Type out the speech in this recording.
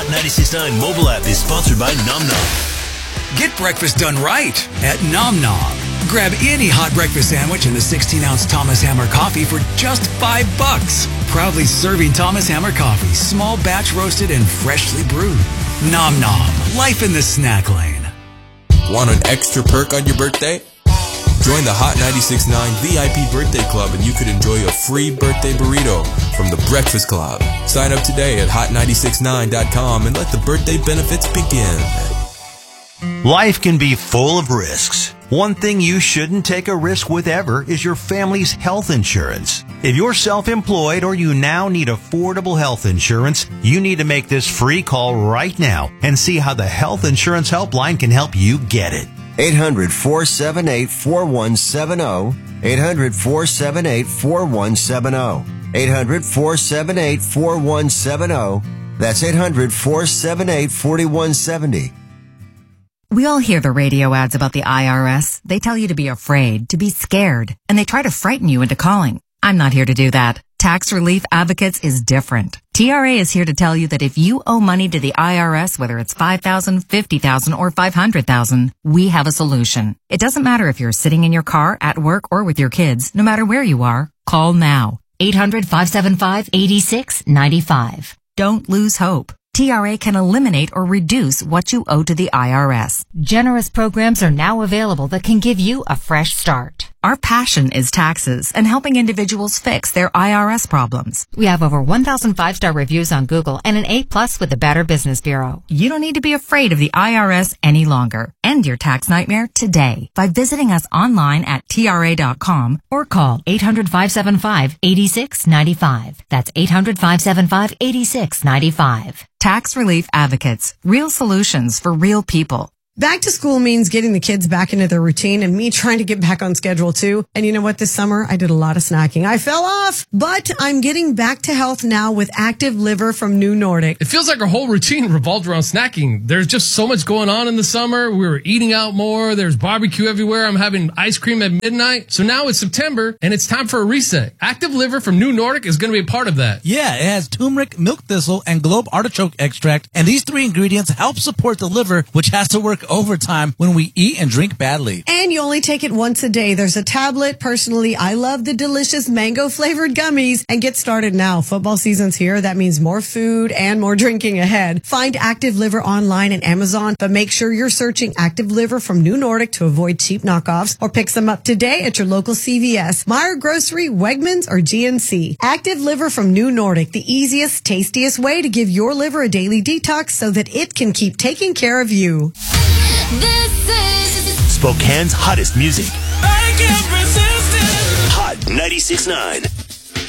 Hot 96.9 mobile app is sponsored by Nom Nom. Get breakfast done right at Nom Nom. Grab any hot breakfast sandwich and the 16-ounce Thomas Hammer coffee for just $5. Proudly serving Thomas Hammer coffee, small batch roasted and freshly brewed. Nom Nom, life in the snack lane. Want an extra perk on your birthday? Join the Hot 96.9 VIP Birthday Club and you could enjoy a free birthday burrito from the Breakfast Club. Sign up today at hot969.com and let the birthday benefits begin. Life can be full of risks. One thing you shouldn't take a risk with ever is your family's health insurance. If you're self-employed or you now need affordable health insurance, you need to make this free call right now and see how the Health Insurance Helpline can help you get it. 800-478-4170. 800-478-4170. 800-478-4170. That's 800-478-4170. We all hear the radio ads about the IRS. They tell you to be afraid, to be scared, and they try to frighten you into calling. I'm not here to do that. Tax Relief Advocates is different. TRA is here to tell you that if you owe money to the IRS, whether it's $5,000, $50,000, or $500,000, we have a solution. It doesn't matter if you're sitting in your car, at work, or with your kids. No matter where you are, call now. 800-575-8695. Don't lose hope. TRA can eliminate or reduce what you owe to the IRS. Generous programs are now available that can give you a fresh start. Our passion is taxes and helping individuals fix their IRS problems. We have over 1,000 5-star reviews on Google and an A+ with the Better Business Bureau. You don't need to be afraid of the IRS any longer. End your tax nightmare today by visiting us online at TRA.com or call 800-575-8695. That's 800-575-8695. Tax Relief Advocates. Real solutions for real people. Back to school means getting the kids back into their routine and me trying to get back on schedule too. And you know what? This summer, I did a lot of snacking. I fell off, but I'm getting back to health now with Active Liver from New Nordic. It feels like our whole routine revolved around snacking. There's just so much going on in the summer. We were eating out more. There's barbecue everywhere. I'm having ice cream at midnight. So now it's September and it's time for a reset. Active Liver from New Nordic is going to be a part of that. Yeah, it has turmeric, milk thistle, and globe artichoke extract. And these three ingredients help support the liver, which has to work overtime when we eat and drink badly. And you only take it once a day. There's a tablet. Personally, I love the delicious mango flavored gummies. And get started now. Football season's here. That means more food and more drinking ahead. Find Active Liver online and Amazon, but make sure you're searching Active Liver from New Nordic to avoid cheap knockoffs, or pick some up today at your local CVS, Meijer Grocery, Wegmans, or GNC. Active Liver from New Nordic, the easiest, tastiest way to give your liver a daily detox so that it can keep taking care of you. This is Spokane's hottest music. I can't resist it. Hot 96.9.